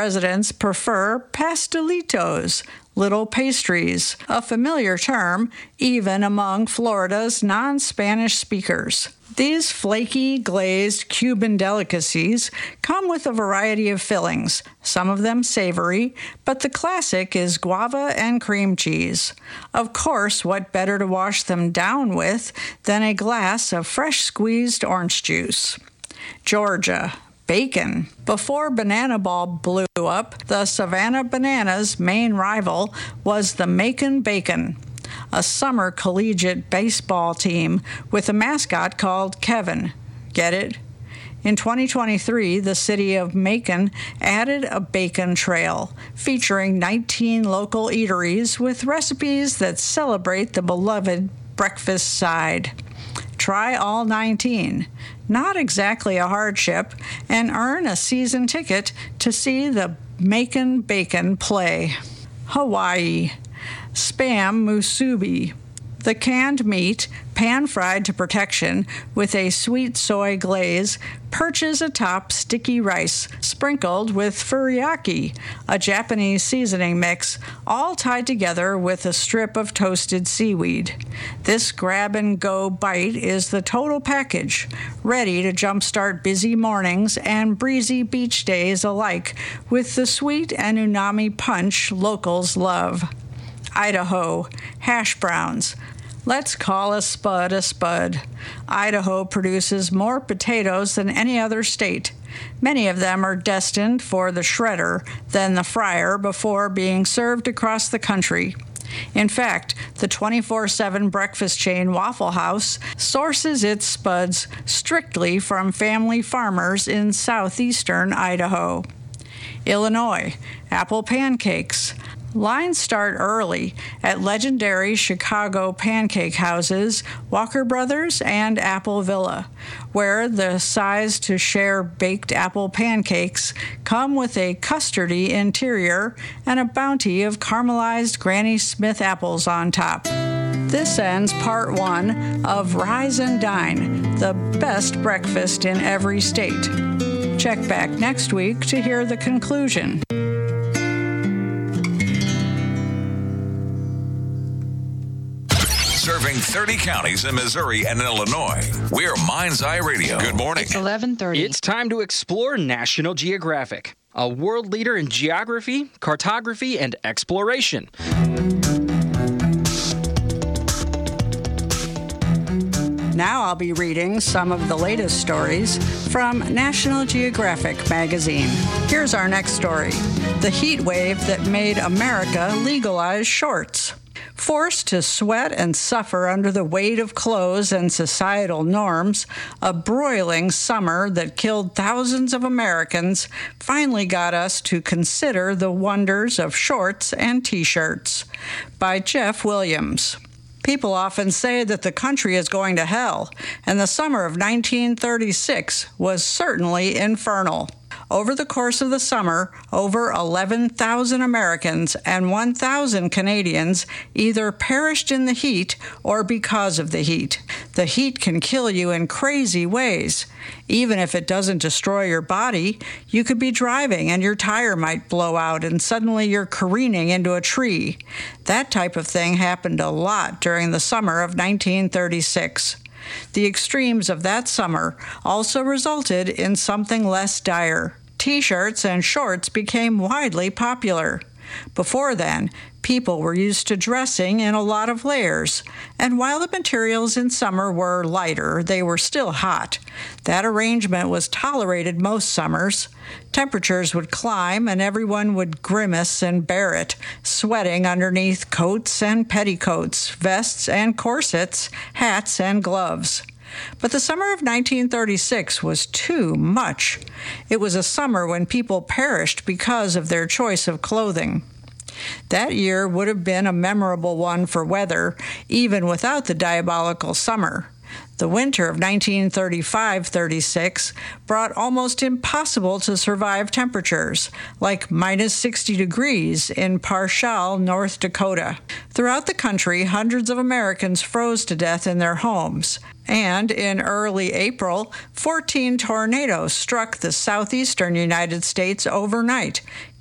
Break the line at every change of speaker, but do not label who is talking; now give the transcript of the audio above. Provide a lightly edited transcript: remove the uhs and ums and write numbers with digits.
residents prefer pastelitos, little pastries, a familiar term even among Florida's non-Spanish speakers. These flaky, glazed Cuban delicacies come with a variety of fillings, some of them savory, but the classic is guava and cream cheese. Of course, what better to wash them down with than a glass of fresh squeezed orange juice? Georgia. Bacon. Before Banana Ball blew up, the Savannah Bananas' main rival was the Macon Bacon, a summer collegiate baseball team with a mascot called Kevin. Get it? In 2023, the city of Macon added a bacon trail featuring 19 local eateries with recipes that celebrate the beloved breakfast side. Try all 19. Not exactly a hardship, and earn a season ticket to see the Macon Bacon play. Hawaii. Spam musubi. The canned meat, pan-fried to perfection with a sweet soy glaze, perches atop sticky rice, sprinkled with furiyaki, a Japanese seasoning mix, all tied together with a strip of toasted seaweed. This grab-and-go bite is the total package, ready to jumpstart busy mornings and breezy beach days alike with the sweet and umami punch locals love. Idaho. Hash browns. Let's call a spud a spud. Idaho produces more potatoes than any other state. Many of them are destined for the shredder, then the fryer, before being served across the country. In fact, the 24/7 breakfast chain Waffle House sources its spuds strictly from family farmers in southeastern Idaho. Illinois. Apple pancakes. Lines start early at legendary Chicago pancake houses, Walker Brothers and Apple Villa, where the size to share baked apple pancakes come with a custardy interior and a bounty of caramelized Granny Smith apples on top. This ends part one of Rise and Dine, the best breakfast in every state. Check back next week to hear the conclusion.
Serving 30 counties in Missouri and Illinois. We're Mind's Eye Radio. Good morning.
It's 11:30.
It's time to explore National Geographic, a world leader in geography, cartography, and exploration.
Now I'll be reading some of the latest stories from National Geographic magazine. Here's our next story. The heat wave that made America legalize shorts. Forced to sweat and suffer under the weight of clothes and societal norms, a broiling summer that killed thousands of Americans finally got us to consider the wonders of shorts and T-shirts. By Jeff Williams. People often say that the country is going to hell, and the summer of 1936 was certainly infernal. Over the course of the summer, over 11,000 Americans and 1,000 Canadians either perished in the heat or because of the heat. The heat can kill you in crazy ways. Even if it doesn't destroy your body, you could be driving and your tire might blow out and suddenly you're careening into a tree. That type of thing happened a lot during the summer of 1936. The extremes of that summer also resulted in something less dire. T-shirts and shorts became widely popular. Before then, people were used to dressing in a lot of layers, and while the materials in summer were lighter, they were still hot. That arrangement was tolerated most summers. Temperatures would climb, and everyone would grimace and bear it, sweating underneath coats and petticoats, vests and corsets, hats and gloves. But the summer of 1936 was too much. It was a summer when people perished because of their choice of clothing. That year would have been a memorable one for weather, even without the diabolical summer. The winter of 1935-36 brought almost impossible to survive temperatures, like minus 60 degrees in Parshall, North Dakota. Throughout the country, hundreds of Americans froze to death in their homes. And in early April, 14 tornadoes struck the southeastern United States overnight,